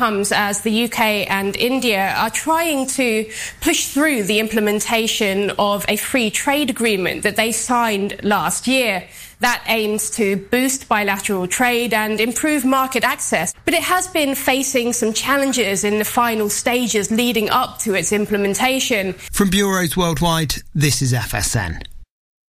comes as the UK and India are trying to push through the implementation of a free trade agreement that they signed last year. That aims to boost bilateral trade and improve market access. But it has been facing some challenges in the final stages leading up to its implementation. From bureaus worldwide, this is FSN.